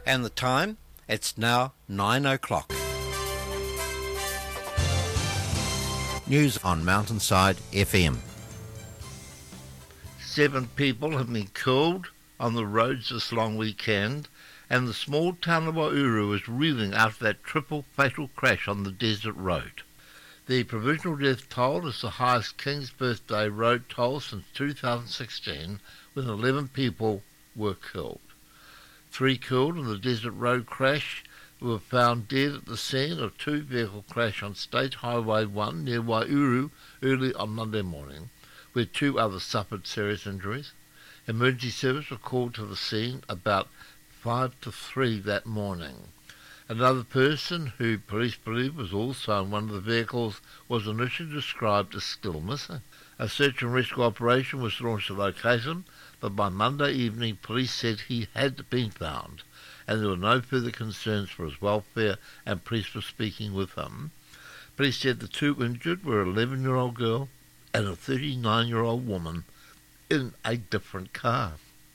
And the time? It's now 9 o'clock. News on Mountainside FM. 7 people have been killed on the roads this long weekend, and the small town of Waiouru is reeling after that triple fatal crash on the desert road. The provisional death toll is the highest King's Birthday road toll since 2016, when 11 people were killed. 3 killed in the desert road crash were found dead at the scene of 2-vehicle crash on State Highway 1 near Waiouru early on Monday morning, where 2 others suffered serious injuries. Emergency service were called to the scene about 5 to 3 that morning. Another person, who police believe was also in one of the vehicles, was initially described as still missing. A search and rescue operation was launched to locate him, but by Monday evening police said he had been found, and there were no further concerns for his welfare, and police were speaking with him. Police said the 2 injured were an 11-year-old girl and a 39-year-old woman in a different car.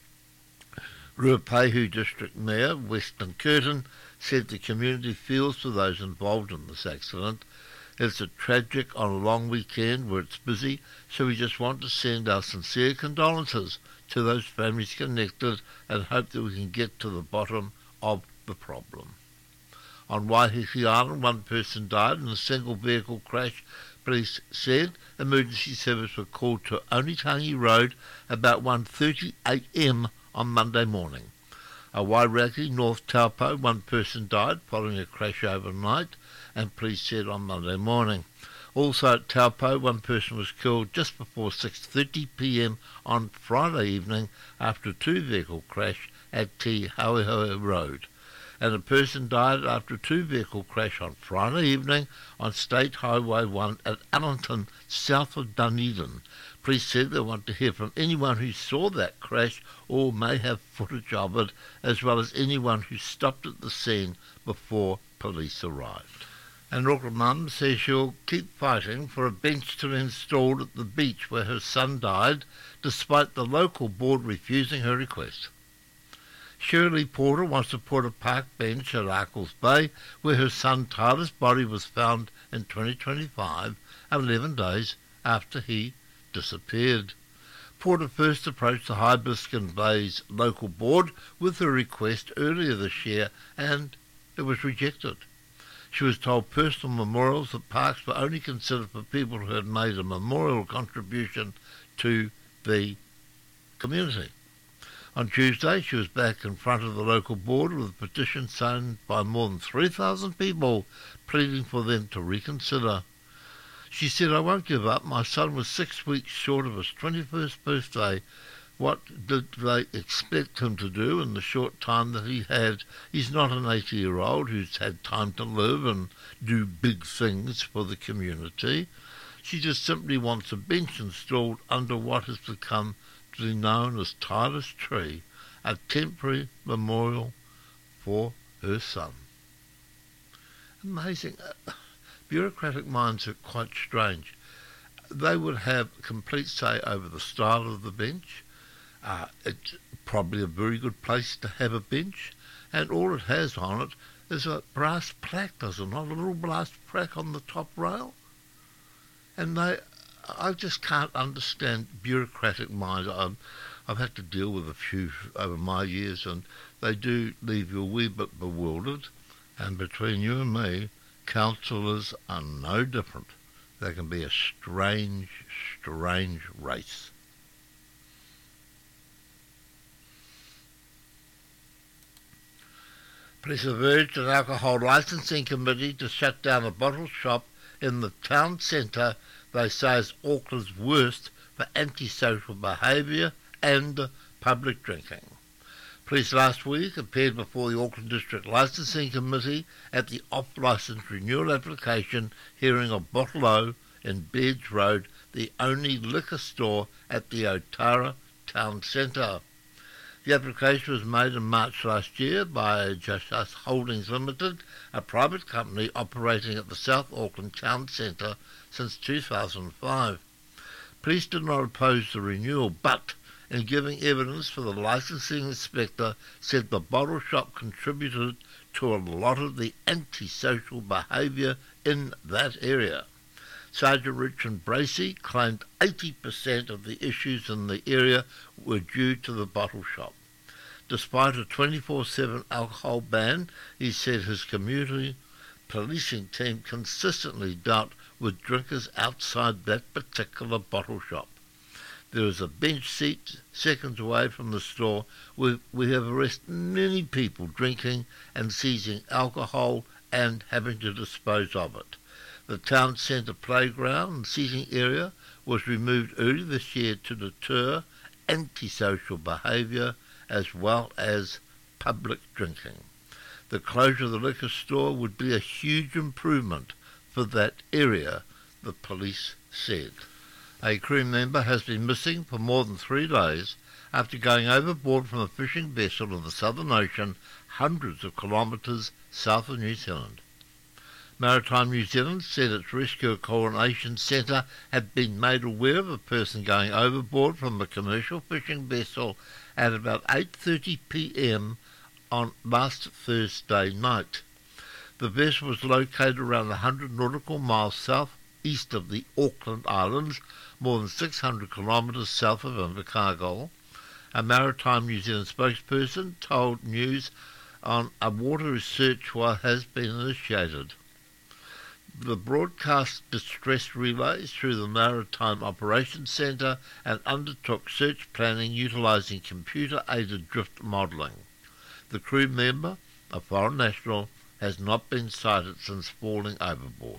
Ruapehu District Mayor Weston Curtin said the community feels for those involved in this accident. It's a tragic on a long weekend where it's busy, so we just want to send our sincere condolences to those families connected and hope that we can get to the bottom of the problem. On Waiheke Island, 1 person died in a single vehicle crash. Police said emergency service were called to Onitangi Road about 1:30 a.m. on Monday morning. At Wairaki, North Taupo, 1 person died following a crash overnight, and police said on Monday morning. Also at Taupo, 1 person was killed just before 6:30 p.m. on Friday evening after a 2-vehicle crash at Te Hauehaue Road, and a person died after a 2-vehicle crash on Friday evening on State Highway 1 at Allington, south of Dunedin. Police said they want to hear from anyone who saw that crash or may have footage of it, as well as anyone who stopped at the scene before police arrived. And Auckland mum says she'll keep fighting for a bench to be installed at the beach where her son died, despite the local board refusing her request. Shirley Porter wants to put a park bench at Arkles Bay, where her son Tyler's body was found in 2025, 11 days after he disappeared. Porter first approached the Hibiscus Bay's local board with her request earlier this year, and it was rejected. She was told personal memorials at parks were only considered for people who had made a memorial contribution to the community. On Tuesday, she was back in front of the local board with a petition signed by more than 3,000 people pleading for them to reconsider. She said, "I won't give up. My son was 6 weeks short of his 21st birthday. What did they expect him to do in the short time that he had? He's not an 80-year-old who's had time to live and do big things for the community. She just simply wants a bench installed under what has become to be known as Tyler's Tree, a temporary memorial for her son." Amazing. Bureaucratic minds are quite strange. They would have complete say over the style of the bench. It's probably a very good place to have a bench, and all it has on it is a brass plaque, does it not? A little brass plaque on the top rail. And I just can't understand bureaucratic minds. I've had to deal with a few over my years, and they do leave you a wee bit bewildered. And between you and me, councillors are no different. They can be a strange race. Police have urged an alcohol licensing committee to shut down a bottle shop in the town centre they say is Auckland's worst for antisocial behaviour and public drinking. Police last week appeared before the Auckland District Licensing Committee at the off-licence renewal application hearing of Bottle O in Beards Road, the only liquor store at the Otara Town Centre. The application was made in March last year by Just Us Holdings Limited, a private company operating at the South Auckland Town Centre since 2005. Police did not oppose the renewal, but in giving evidence for the licensing inspector said the bottle shop contributed to a lot of the antisocial behaviour in that area. Sergeant Richard Bracey claimed 80% of the issues in the area were due to the bottle shop. Despite a 24/7 alcohol ban, he said his community policing team consistently dealt with drinkers outside that particular bottle shop. There is a bench seat seconds away from the store where we have arrested many people drinking and seizing alcohol and having to dispose of it. The town centre playground and seating area was removed early this year to deter antisocial behaviour as well as public drinking. The closure of the liquor store would be a huge improvement for that area, the police said. A crew member has been missing for more than 3 days after going overboard from a fishing vessel in the Southern Ocean hundreds of kilometres south of New Zealand. Maritime New Zealand said its Rescue Coordination Centre had been made aware of a person going overboard from a commercial fishing vessel at about 8:30 p.m. on last Thursday night. The vessel was located around 100 nautical miles south-east of the Auckland Islands, more than 600 kilometres south of Invercargill. A Maritime New Zealand spokesperson told News on a water research has been initiated. The broadcast distress relays through the Maritime Operations Centre and undertook search planning utilising computer-aided drift modelling. The crew member, a foreign national, has not been sighted since falling overboard.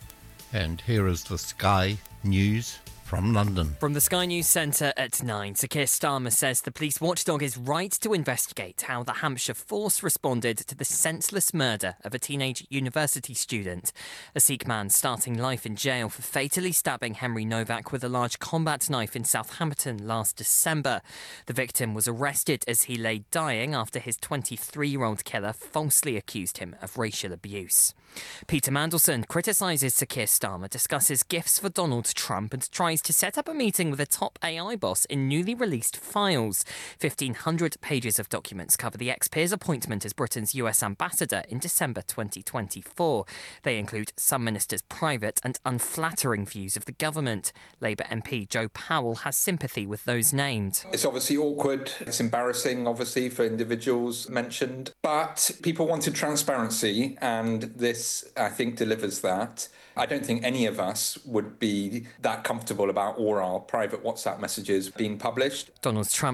And here is the Sky News from London. From the Sky News Centre at 9, Sir Keir Starmer says the police watchdog is right to investigate how the Hampshire Force responded to the senseless murder of a teenage university student. A Sikh man starting life in jail for fatally stabbing Henry Novak with a large combat knife in Southampton last December. The victim was arrested as he lay dying after his 23-year-old killer falsely accused him of racial abuse. Peter Mandelson criticises Sir Keir Starmer, discusses gifts for Donald Trump and tries to set up a meeting with a top AI boss in newly released files. 1,500 pages of documents cover the ex-peer's appointment as Britain's US ambassador in December 2024. They include some ministers' private and unflattering views of the government. Labour MP Joe Powell has sympathy with those named. It's obviously awkward. It's embarrassing, obviously, for individuals mentioned. But people wanted transparency, and this, I think, delivers that. I don't think any of us would be that comfortable about all our private WhatsApp messages being published. Donald Trump